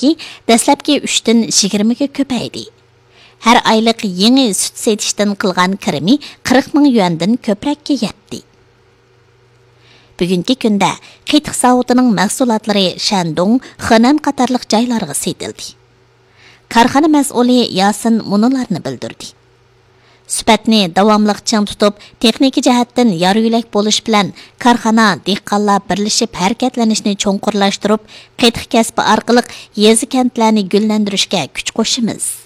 qiymeti dastlabki 3 dan 20 ga ko'paydi. Har oylik yangi sut setishdan qilgan kirimi 40 ming yuandan ko'prəkka yetdi. Bugungi kunda qitiq zavodining mahsulotlari Shandong, Henan qatorliq joylarga setildi. Korxona mas'uli Yasin munolarni bildirdi. Sifatni davomliq ching tutib, texnik jihatdan yaruylik bo'lish bilan korxona dehqonlar birlashib harakatlanishni cho'nqurlashtirib, qitiq kasbi orqali yezi kentlarni gullantirishga kuch qo'shimiz.